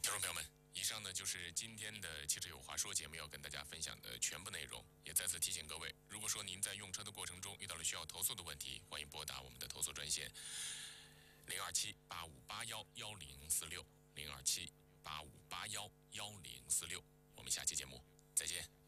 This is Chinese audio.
听众朋友们，以上呢就是今天的汽车有话说节目要跟大家分享的全部内容。也再次提醒各位，如果说您在用车的过程中遇到了需要投诉的问题，欢迎拨打我们的投诉专线02785811046，02785811046。我们下期节目再见。